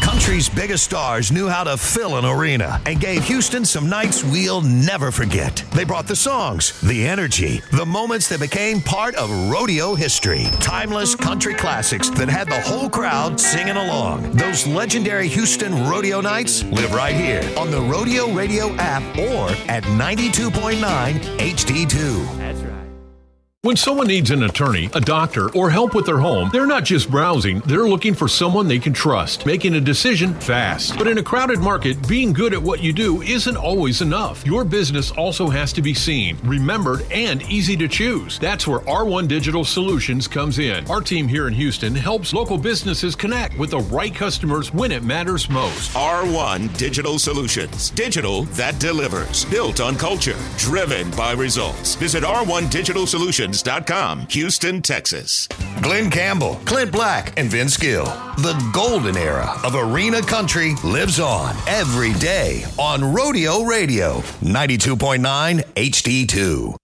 Country's biggest stars knew how to fill an arena and gave Houston some nights we'll never forget. They brought the songs, the energy, the moments that became part of rodeo history. Timeless country classics that had the whole crowd singing along. Those legendary Houston rodeo nights live right here on the Rodeo Radio app or at 92.9 HD2. That's right. When someone needs an attorney, a doctor, or help with their home, they're not just browsing, they're looking for someone they can trust, making a decision fast. But in a crowded market, being good at what you do isn't always enough. Your business also has to be seen, remembered, and easy to choose. That's where R1 Digital Solutions comes in. Our team here in Houston helps local businesses connect with the right customers when it matters most. R1 Digital Solutions. Digital that delivers. Built on culture. Driven by results. Visit R1DigitalSolutions.com, Houston, Texas. Glenn Campbell, Clint Black, and Vince Gill. The golden era of arena country lives on every day on Rodeo Radio, 92.9 HD2.